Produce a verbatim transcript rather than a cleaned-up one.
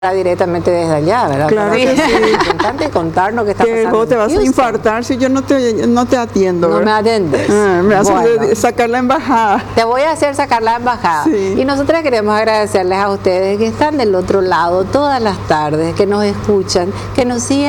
directamente desde allá, ¿verdad? Claro que sí. Importante contarnos qué está que pasando. vos te vas Houston. a infartar si yo no te, no te atiendo. No ¿verdad? me atiendes. Ah, me haces Bueno. sacar la embajada. Te voy a hacer sacar la embajada. Sí. Y nosotros queremos agradecerles a ustedes que están del otro lado todas las tardes, que nos escuchan, que nos siguen.